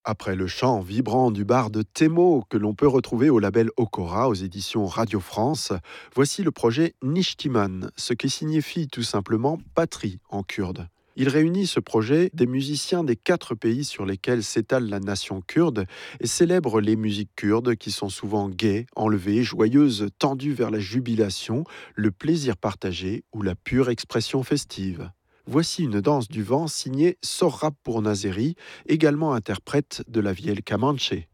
Après le chant vibrant du barde Temo que l'on peut retrouver au label Okora aux éditions Radio France, voici le projet Nishtiman, ce qui signifie tout simplement patrie en kurde. Il réunit ce projet des musiciens des 4 pays sur lesquels s'étale la nation kurde et célèbre les musiques kurdes qui sont souvent gaies, enlevées, joyeuses, tendues vers la jubilation, le plaisir partagé ou la pure expression festive. Voici une danse du vent signée Sorrab pour Nazeri, également interprète de la vieille Kamanché.